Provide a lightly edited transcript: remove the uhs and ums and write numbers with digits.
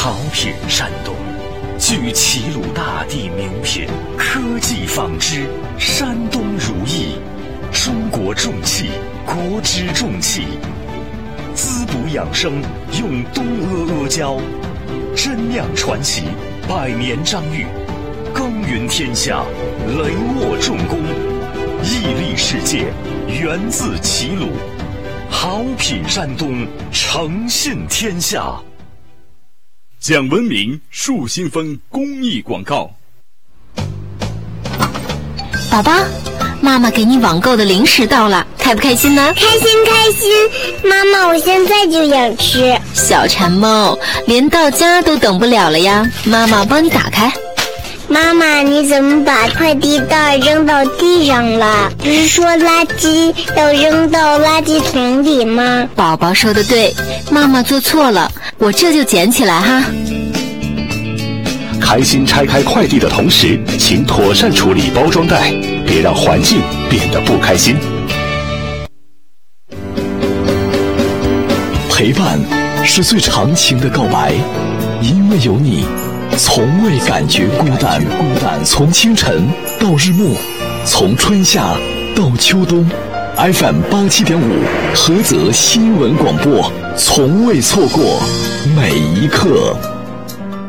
好品山东，聚齐鲁大地名品，科技纺织，山东如意，中国重器，国之重器，滋补养生用东阿阿胶，真酿传奇，百年章誉，耕耘天下，雷沃重工，屹立世界，源自齐鲁，好品山东，诚信天下。 讲文明树新风公益广告。 宝宝，妈妈给你网购的零食到了，开不开心呢？ 开心开心，妈妈我现在就想吃。 小馋猫，连到家都等不了了呀，妈妈帮你打开。 妈妈，你怎么把快递袋扔到地上了？不是说垃圾要扔到垃圾桶里吗？ 宝宝说的对，妈妈做错了，我这就捡起来哈。 开心拆开快递的同时，请妥善处理包装袋，别让环境变得不开心。陪伴是最长情的告白，因为有你，从未感觉孤单。从清晨到日暮，从春夏到秋冬， FM 87.5菏泽新闻广播，从未错过每一刻。